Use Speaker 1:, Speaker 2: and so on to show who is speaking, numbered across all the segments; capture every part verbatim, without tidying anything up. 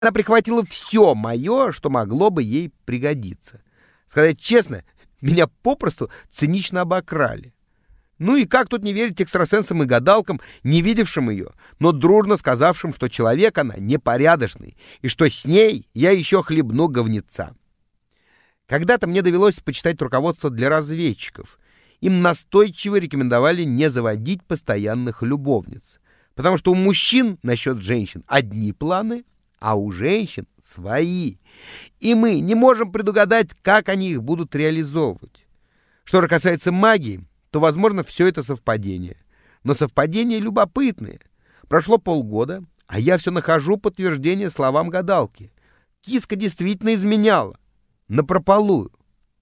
Speaker 1: Она прихватила все мое, что могло бы ей пригодиться. Сказать честно, меня попросту цинично обокрали. Ну и как тут не верить экстрасенсам и гадалкам, не видевшим ее, но дружно сказавшим, что человек она непорядочный, и что с ней я еще хлебну говнеца. Когда-то мне довелось почитать руководство для разведчиков. Им настойчиво рекомендовали не заводить постоянных любовниц, потому что у мужчин насчет женщин одни планы, а у женщин свои, и мы не можем предугадать, как они их будут реализовывать. Что же касается магии, то, возможно, все это совпадение. Но совпадения любопытные. Прошло полгода, а я все нахожу подтверждение словам гадалки. Киска действительно изменяла. Напропалую.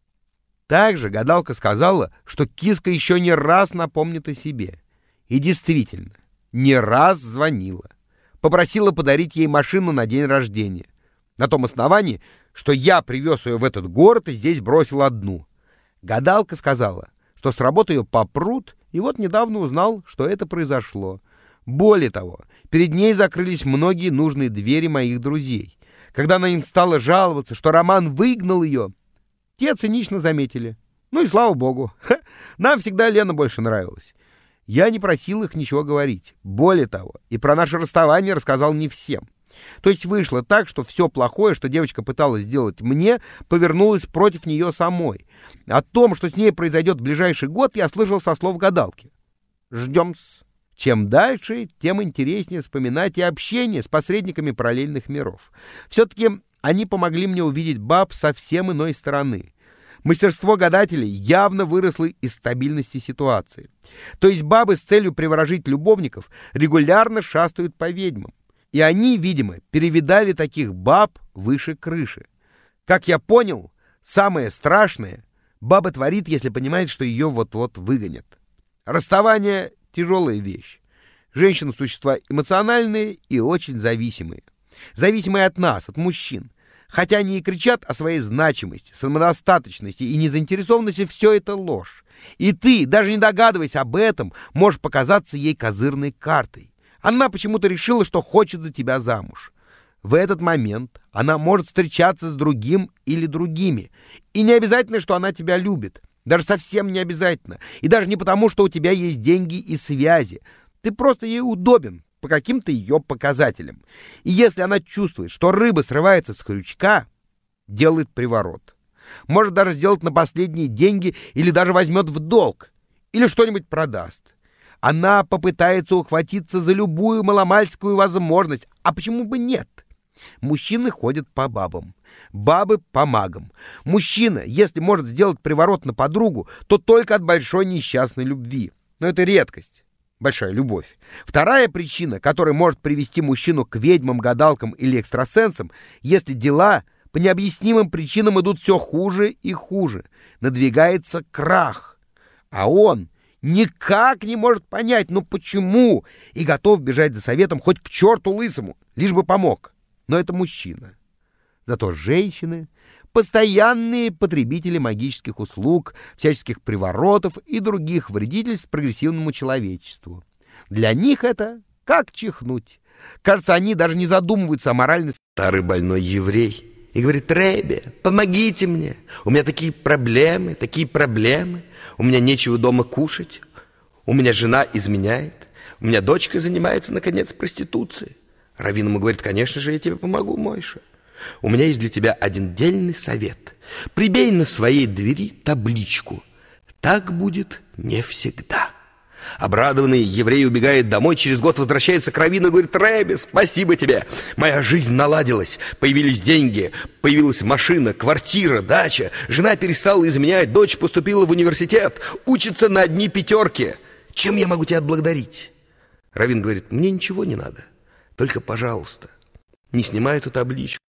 Speaker 1: Также гадалка сказала, что Киска еще не раз напомнит о себе. И действительно, не раз звонила. Попросила подарить ей машину на день рождения. На том основании, что я привез ее в этот город и здесь бросил одну. Гадалка сказала, что с работы ее попрут, и вот недавно узнал, что это произошло. Более того, перед ней закрылись многие нужные двери моих друзей. Когда она им стала жаловаться, что Роман выгнал ее, те цинично заметили. Ну и слава богу, ха, нам всегда Лена больше нравилась. Я не просил их ничего говорить. Более того, и про наше расставание рассказал не всем. То есть вышло так, что все плохое, что девочка пыталась сделать мне, повернулось против нее самой. О том, что с ней произойдет в ближайший год, я слышал со слов гадалки. Ждем-с. Чем дальше, тем интереснее вспоминать и общение с посредниками параллельных миров. Все-таки они помогли мне увидеть баб со совсем иной стороны. Мастерство гадателей явно выросло из стабильности ситуации. То есть бабы с целью приворожить любовников регулярно шастают по ведьмам. И они, видимо, перевидали таких баб выше крыши. Как я понял, самое страшное баба творит, если понимает, что ее вот-вот выгонят. Расставание — тяжелая вещь. Женщины — существа эмоциональные и очень зависимые. Зависимые от нас, от мужчин. Хотя они и кричат о своей значимости, самодостаточности и незаинтересованности, все это ложь. И ты, даже не догадываясь об этом, можешь показаться ей козырной картой. Она почему-то решила, что хочет за тебя замуж. В этот момент она может встречаться с другим или другими. И не обязательно, что она тебя любит. Даже совсем не обязательно. И даже не потому, что у тебя есть деньги и связи. Ты просто ей удобен по каким-то ее показателям. И если она чувствует, что рыба срывается с крючка, делает приворот. Может даже сделать на последние деньги или даже возьмет в долг. Или что-нибудь продаст. Она попытается ухватиться за любую маломальскую возможность. А почему бы нет? Мужчины ходят по бабам, бабы по магам. Мужчина, если может сделать приворот на подругу, то только от большой несчастной любви. Но это редкость. Большая любовь. Вторая причина, которая может привести мужчину к ведьмам, гадалкам или экстрасенсам, если дела по необъяснимым причинам идут все хуже и хуже. Надвигается крах. А он никак не может понять, ну почему, и готов бежать за советом хоть к черту лысому, лишь бы помог. Но это мужчина. Зато женщины — постоянные потребители магических услуг, всяческих приворотов и других вредительств прогрессивному человечеству. Для них это как чихнуть. Кажется, они даже не задумываются о моральности.
Speaker 2: Старый больной еврей и говорит: Ребе, помогите мне, у меня такие проблемы, такие проблемы, у меня нечего дома кушать, у меня жена изменяет, у меня дочка занимается, наконец, проституцией. Раввин ему говорит: конечно же, я тебе помогу, Мойша. У меня есть для тебя один дельный совет. Прибей на своей двери табличку: так будет не всегда. Обрадованный еврей убегает домой, через год возвращается к раввину и говорит: Ребе, спасибо тебе, моя жизнь наладилась, появились деньги, появилась машина, квартира, дача, жена перестала изменять, дочь поступила в университет, учится на одни пятерки. Чем я могу тебя отблагодарить? Раввин говорит: мне ничего не надо, только, пожалуйста, не снимай эту табличку.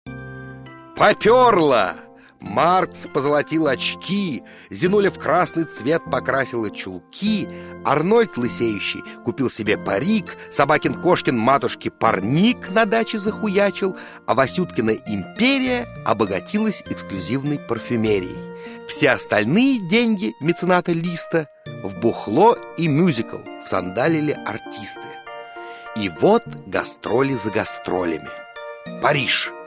Speaker 2: Поперло! Маркс позолотил очки, Зинуля в красный цвет покрасила чулки, Арнольд лысеющий купил себе парик, Собакин-Кошкин матушке парник на даче захуячил, а Васюткина империя обогатилась эксклюзивной парфюмерией. Все остальные деньги мецената Листа в бухло и мюзикл всандалили артисты. И вот гастроли за гастролями. Париж.